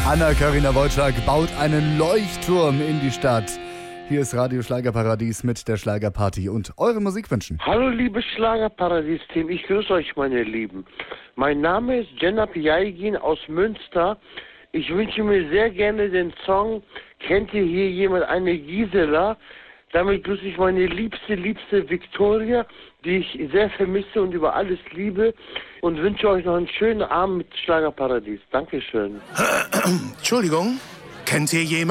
Anna-Karina Wojcik baut einen Leuchtturm in die Stadt. Hier ist Radio Schlagerparadies mit der Schlagerparty und eure Musikwünschen. Hallo liebes Schlagerparadies-Team, ich grüße euch meine Lieben. Mein Name ist Cenab Yaygin aus Münster. Ich wünsche mir sehr gerne den Song Kennt ihr hier jemand eine Gisela? Damit grüße ich meine liebste Viktoria, die ich sehr vermisse und über alles liebe, und wünsche euch noch einen schönen Abend mit Schlagerparadies. Dankeschön. Entschuldigung, kennt ihr jemand?